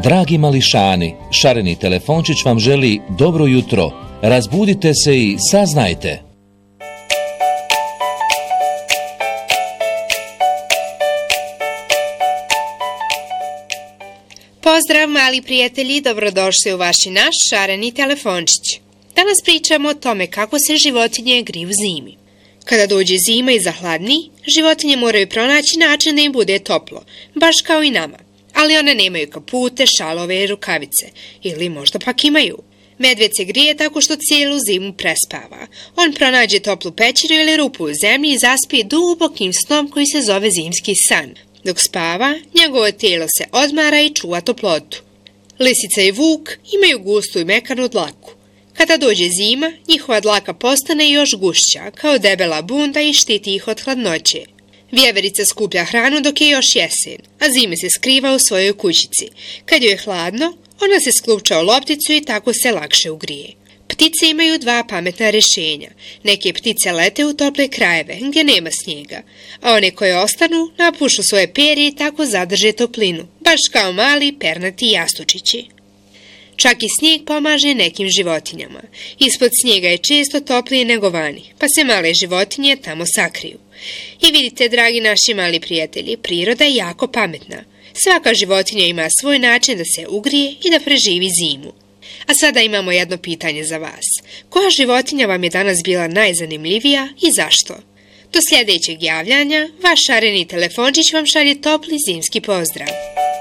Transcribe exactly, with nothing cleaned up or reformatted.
Dragi mališani, šareni telefončić vam želi dobro jutro. Razbudite se i saznajte. Pozdrav mali prijatelji, dobrodošli u vaš i naš šareni telefončić. Danas pričamo o tome kako se životinje griju zimi. Kada dođe zima i zahladni, životinje moraju pronaći način da im bude toplo, baš kao i nama. Ali one nemaju kapute, šalove i rukavice, ili možda pak imaju. Medved se grije tako što cijelu zimu prespava. On pronađe toplu pećinu ili rupu u zemlji i zaspije dubokim snom koji se zove zimski san. Dok spava, njegovo tijelo se odmara i čuva toplotu. Lisica i vuk imaju gustu i mekanu dlaku. Kada dođe zima, njihova dlaka postane još gušća, kao debela bunda i štiti ih od hladnoće. Vjeverica skuplja hranu dok je još jesen, a zime se skriva u svojoj kućici. Kad joj je hladno, ona se sklupča u lopticu i tako se lakše ugrije. Ptice imaju dva pametna rješenja. Neke ptice lete u tople krajeve gdje nema snijega, a one koje ostanu napušu svoje perje i tako zadrže toplinu, baš kao mali pernati jastučići. Čak i snijeg pomaže nekim životinjama. Ispod snijega je često toplije nego vani, pa se male životinje tamo sakriju. I vidite, dragi naši mali prijatelji, priroda je jako pametna. Svaka životinja ima svoj način da se ugrije i da preživi zimu. A sada imamo jedno pitanje za vas. Koja životinja vam je danas bila najzanimljivija i zašto? Do sljedećeg javljanja, vaš šareni telefončić vam šalje topli zimski pozdrav.